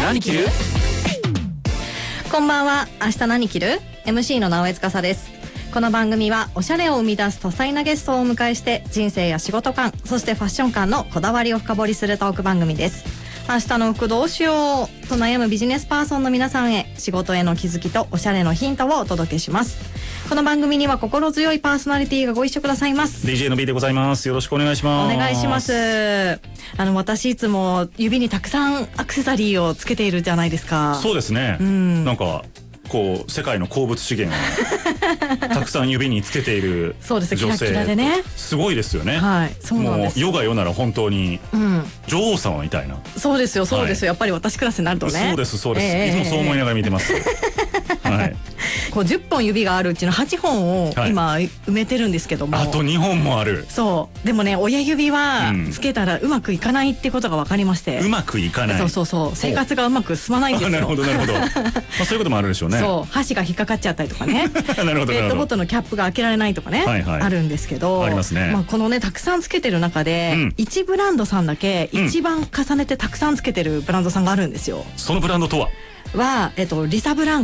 何着る？ こんばんは。明日何着る？ MC の直江司です。この番組はおしゃれを生み出す多彩なゲストをお迎えして人生や仕事観、そしてファッション観のこだわりを深掘りするトーク番組です。明日の服どうしようと悩むビジネスパーソンの皆さんへ、仕事への気づきとおしゃれのヒントをお届けします。この番組には心強いパーソナリティがご一緒くださいます。 DJ の B でございます。よろしくお願いします。 お願いします。私いつも指にたくさんアクセサリーをつけているじゃないですか。 そうですね、なんかこう世界の鉱物資源をたくさん指につけているそうです、 女性、 キラキラでね、 すごいですよね。 はい、そうなんです。 もう世が世なら本当に女王様みたいな、 そうですよ、そうですよ、やっぱり私クラスになるとね。 そうですそうです、いつもそう思いながら見てますはい、 こう10本指があるうちの8本を今埋めてるんですけども、 あと2本もある。 そうでもね、親指はつけたらうまくいかないってことが分かりまして、 うまくいかない、 そうそうそう、生活がうまく進まないんですよ。 なるほどなるほどそういうこともあるでしょうね。 そう、箸が引っかかっちゃったりとかねなるほどペットボトルのキャップが開けられないとかね、あるんですけど、 ありますね。 このねたくさんつけてる中で、1ブランドさんだけ一番重ねてたくさんつけてるブランドさんがあるんですよ。 そのブランドとはリサブラン